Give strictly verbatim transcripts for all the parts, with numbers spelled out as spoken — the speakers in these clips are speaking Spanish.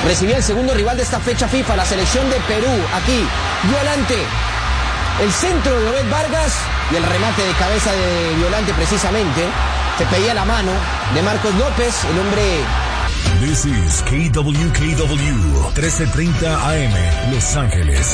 recibía el segundo rival de esta fecha FIFA, la selección de Perú. Aquí, Violante, el centro de Obed Vargas y el remate de cabeza de Violante precisamente. Se pedía la mano de Marcos López, el hombre... This is K W K W, trece treinta A M, Los Ángeles.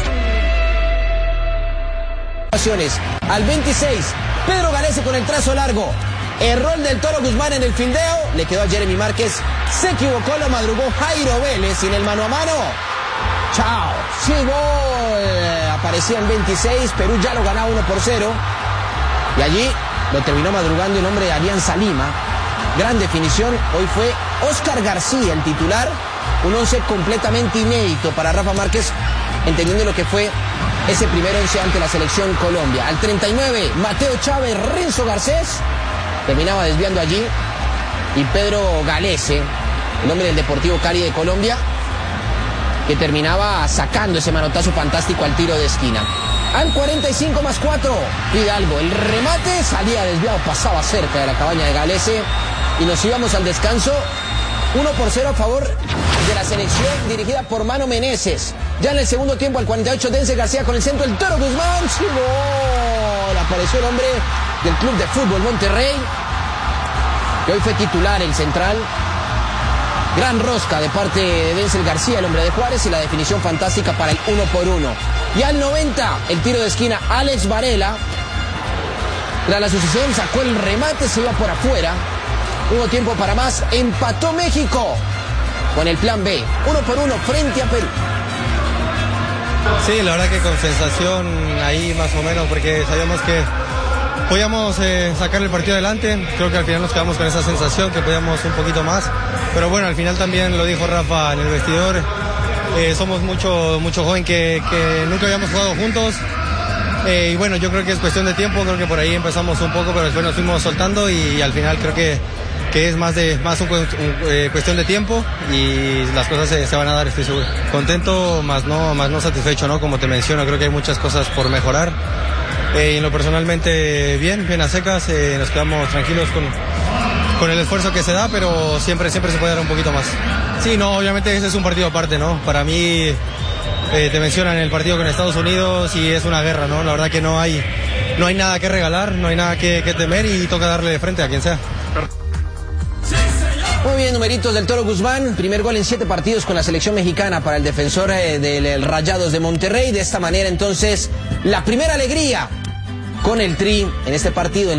Al veintiséis, Pedro Galese con el trazo largo. Error del Toro Guzmán en el fildeo. Le quedó a Jeremy Márquez. Se equivocó, lo madrugó Jairo Vélez sin el mano a mano. Chao. Sí, gol. Aparecía en veintiséis. Perú ya lo ganaba uno por cero. Y allí lo terminó madrugando el hombre de Alianza Lima. Gran definición. Hoy fue Oscar García el titular. Un once completamente inédito para Rafa Márquez, entendiendo lo que fue ese primer once ante la selección Colombia. Al treinta y nueve, Mateo Chávez, Renzo Garcés. Terminaba desviando allí. Y Pedro Galese, el hombre del Deportivo Cali de Colombia, que terminaba sacando ese manotazo fantástico al tiro de esquina. Al cuarenta y cinco más cuatro, Hidalgo. El remate salía desviado, pasaba cerca de la cabaña de Galese. Y nos íbamos al descanso. uno por cero a favor de la selección dirigida por Mano Meneses. Ya en el segundo tiempo, al cuarenta y ocho, Denzel García con el centro, el Toro Guzmán. ¡Sí, gol! Apareció el hombre del Club de Fútbol Monterrey, que hoy fue titular, el central. Gran rosca de parte de Denzel García, el hombre de Juárez, y la definición fantástica para el uno por uno. Y al noventa, el tiro de esquina, Alex Varela. Tras la sucesión, sacó el remate, se iba por afuera. Hubo tiempo para más, empató México con el plan B, uno por uno frente a Perú. Sí, la verdad que con sensación ahí más o menos, porque sabíamos que podíamos eh, sacar el partido adelante. Creo que al final nos quedamos con esa sensación que podíamos un poquito más, pero bueno, al final también lo dijo Rafa en el vestidor, eh, somos mucho, mucho joven que, que nunca habíamos jugado juntos. Eh, y bueno, yo creo que es cuestión de tiempo, creo que por ahí empezamos un poco, pero después nos fuimos soltando y, y al final creo que, que es más de más un, un, eh, cuestión de tiempo y las cosas se, se van a dar, estoy seguro. Contento, más no, más no satisfecho, ¿no? Como te menciono, creo que hay muchas cosas por mejorar. Eh, en lo personalmente bien, bien a secas, eh, nos quedamos tranquilos con, con el esfuerzo que se da, pero siempre, siempre se puede dar un poquito más. Sí, no, obviamente ese es un partido aparte, ¿no? Para mí... Eh, te mencionan el partido con Estados Unidos y es una guerra, ¿no? La verdad que no hay, no hay nada que regalar, no hay nada que, que temer y toca darle de frente a quien sea. Muy bien, numeritos del Toro Guzmán. Primer gol en siete partidos con la selección mexicana para el defensor eh, del Rayados de Monterrey. De esta manera, entonces, la primera alegría con el Tri en este partido.